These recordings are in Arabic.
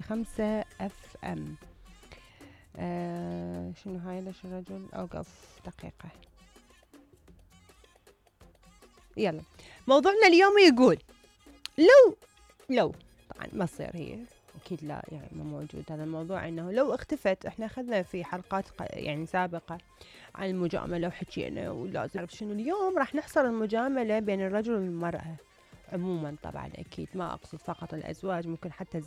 FM. شنو هاي؟ ليش الرجل أوقف دقيقة. يلا، موضوعنا اليوم يقول لو طبعا ما تصير هي أكيد لا، يعني ما موجود هذا الموضوع. إنه لو اختفت، إحنا أخذنا في حلقات يعني سابقة عن المجاملة وحكينا، ولازم نعرف شنو اليوم راح نحصر المجاملة بين الرجل والمرأة عموما. طبعا أكيد ما أقصد فقط الأزواج، ممكن حتى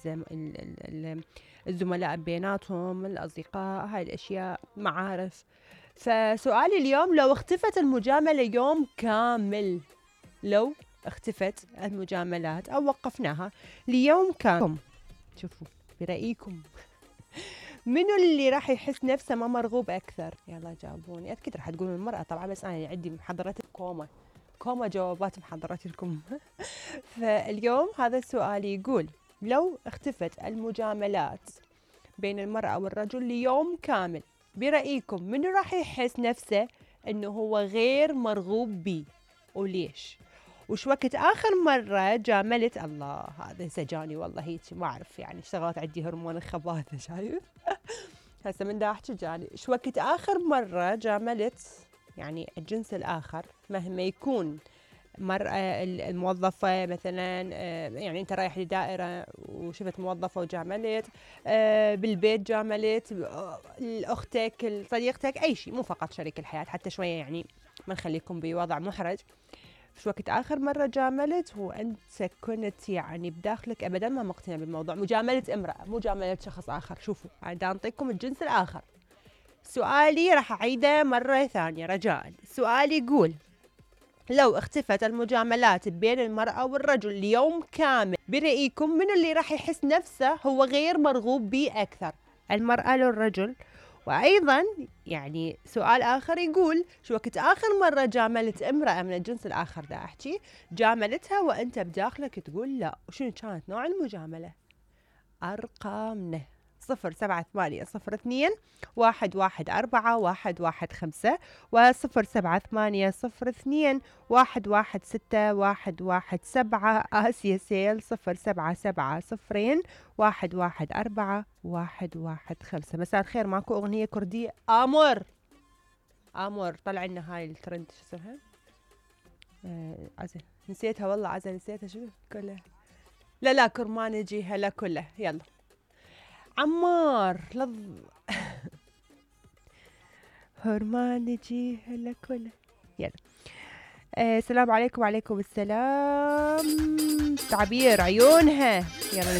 الزملاء بيناتهم، الأصدقاء، هاي الأشياء، معارف. فسؤالي اليوم، لو اختفت المجاملة يوم كامل، لو اختفت المجاملات أو وقفناها ليوم كامل، شوفوا برأيكم منو اللي راح يحس نفسه ما مرغوب أكثر؟ يلا جاوبوني. أكيد راح تقولون المرأة طبعا، بس أنا عندي محضرات كوما جوابات محضرات لكم. فاليوم هذا السؤال يقول، لو اختفت المجاملات بين المرأة والرجل ليوم كامل، برأيكم منو راح يحس نفسه انه هو غير مرغوب به، وليش؟ وش وقت آخر مرة جاملت؟ الله، هذا سجاني والله، هيك ما أعرف، يعني اشتغلت عندي هرمون الخباثة، شايف؟ هسه من دا أحكي جاني. شو وقت آخر مرة جاملت يعني الجنس الآخر، مهما يكون مرأة الموظفة مثلا، يعني أنت رايح لدائرة وشفت موظفة وجاملت، بالبيت جاملت، أختك، صديقتك، أي شيء، مو فقط شريك الحياة، حتى شوية يعني ما نخليكم بوضع محرج. في وقت آخر مرة جاملت وأنت كنت يعني بداخلك أبدا ما مقتنع بالموضوع، مجاملة امرأة، مجاملة شخص آخر. شوفوا أنا دا أنطيكم الجنس الآخر. سؤالي راح أعيده مرة ثانية رجاء. سؤالي يقول، لو اختفت المجاملات بين المرأة والرجل ليوم كامل، برأيكم منو اللي راح يحس نفسه هو غير مرغوب به أكثر، المرأة لو الرجل؟ وأيضا يعني سؤال آخر يقول، شو وقت آخر مرة جاملت امرأة من الجنس الآخر، دا أحكي جاملتها وأنت بداخلك تقول لا، وشنو كانت نوع المجاملة؟ أرقامنا 0782-114-115 و07802116-117. آسيا سيل 0770-114-115. مساء الخير، ماكو أغنية كردية؟ آمر طلع لنا هاي الترند، شو اسمها؟ عزة نسيتها والله، عزة نسيتها، شو كلها؟ لا كرمانجي هلا كله. يلا عمار هرمانجي هلا كله. يلا السلام عليكم. وعليكم السلام. تعبير عيونها. يلا